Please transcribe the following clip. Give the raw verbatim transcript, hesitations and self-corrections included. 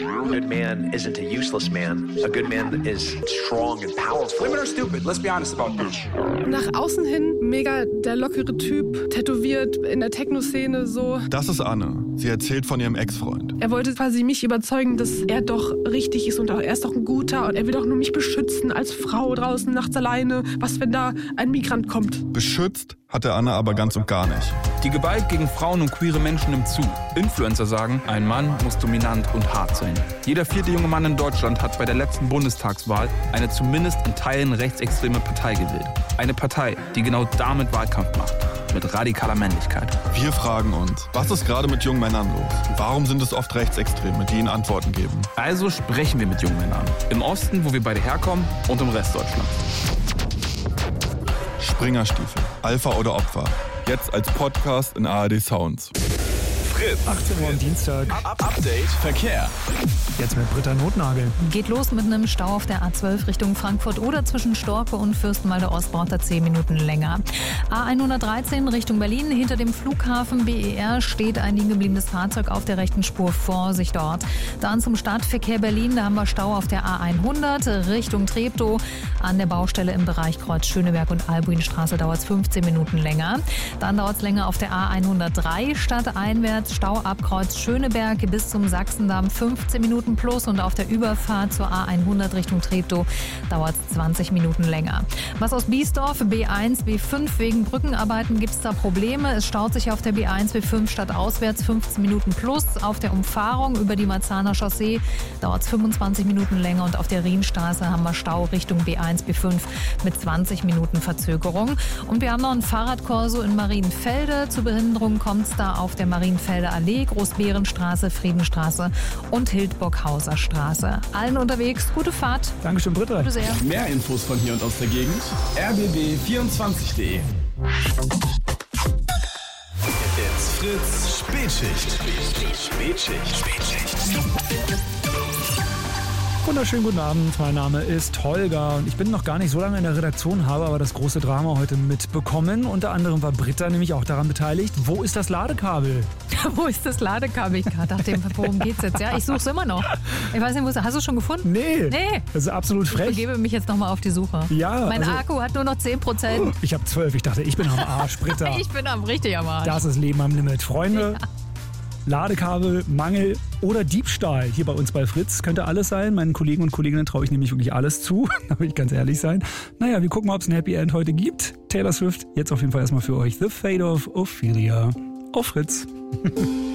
A good man isn't a useless man. A good man is strong and powerful. Women are stupid, let's be honest about this. Nach außen hin mega der lockere Typ, tätowiert in der Techno-Szene so. Das ist Anne. Sie erzählt von ihrem Ex-Freund. Er wollte quasi mich überzeugen, dass er doch richtig ist und auch, er ist doch ein Guter und er will doch nur mich beschützen als Frau draußen nachts alleine. Was, wenn da ein Migrant kommt? Beschützt hat er Anne aber ganz und gar nicht. Die Gewalt gegen Frauen und queere Menschen nimmt zu. Influencer sagen, ein Mann muss dominant und hart sein. Jeder vierte junge Mann in Deutschland hat bei der letzten Bundestagswahl eine zumindest in Teilen rechtsextreme Partei gewählt. Eine Partei, die genau damit Wahlkampf macht. Mit radikaler Männlichkeit. Wir fragen uns, was ist gerade mit jungen Männern los? Warum sind es oft Rechtsextreme, die ihnen Antworten geben? Also sprechen wir mit jungen Männern. Im Osten, wo wir beide herkommen, und im Rest Deutschlands. Springerstiefel, Alpha oder Opfer. Jetzt als Podcast in A R D Sounds. Fritz. achtzehn Uhr am Dienstag. Up Update Verkehr. Jetzt mit Britta Notnagel. Geht los mit einem Stau auf der A zwölf Richtung Frankfurt oder zwischen Storke und Fürstenwalde Ost braucht er zehn Minuten länger. A hundertdreizehn Richtung Berlin. Hinter dem Flughafen B E R steht ein liegen gebliebenes Fahrzeug auf der rechten Spur. Vorsicht dort. Dann zum Stadtverkehr Berlin. Da haben wir Stau auf der A hundert Richtung Treptow. An der Baustelle im Bereich Kreuz Schöneberg und Albuinstraße dauert es fünfzehn Minuten länger. Dann dauert es länger auf der A hundertdrei stadteinwärts. Stau ab Kreuz Schöneberg bis zum Sachsendamm fünfzehn Minuten plus und auf der Überfahrt zur A hundert Richtung Treptow dauert es zwanzig Minuten länger. Was aus Biesdorf, B eins, B fünf, wegen Brückenarbeiten gibt es da Probleme. Es staut sich auf der B eins, B fünf stadtauswärts fünfzehn Minuten plus. Auf der Umfahrung über die Marzahner Chaussee dauert es fünfundzwanzig Minuten länger und auf der Rienstraße haben wir Stau Richtung B eins, B fünf mit zwanzig Minuten Verzögerung. Und wir haben noch einen Fahrradkorso in Marienfelde. Zu Behinderungen kommt es da auf der Marienfelder Allee, Großbärenstraße, Friedenstraße und Hildburghauser Straße. Allen unterwegs, gute Fahrt. Dankeschön, Britta. Bitte sehr. Mehr Infos von hier und aus der Gegend. r b b vierundzwanzig punkt d e. It's Fritz Spätschicht. Spätschicht. Spätschicht. Wunderschönen guten Abend, mein Name ist Holger und ich bin noch gar nicht so lange in der Redaktion, habe aber das große Drama heute mitbekommen. Unter anderem war Britta nämlich auch daran beteiligt. Wo ist das Ladekabel? Wo ist das Ladekabel? Ich dachte, worum geht's jetzt? Ja, ich suche es immer noch. Ich weiß nicht, wo es ist. Hast du es schon gefunden? Nee. Nee. Das ist absolut frech. Ich begebe mich jetzt nochmal auf die Suche. Ja. Mein also, Akku hat nur noch zehn Prozent. Ich habe zwölf. Ich dachte, ich bin am Arsch, Britta. Ich bin am richtig am Arsch. Das ist Leben am Limit. Freunde, ja. Ladekabel, Mangel oder Diebstahl hier bei uns bei Fritz. Könnte alles sein. Meinen Kollegen und Kolleginnen traue ich nämlich wirklich alles zu. Da will ich ganz ehrlich sein. Naja, wir gucken mal, ob es ein Happy End heute gibt. Taylor Swift, jetzt auf jeden Fall erstmal für euch The Fate of Ophelia auf Fritz.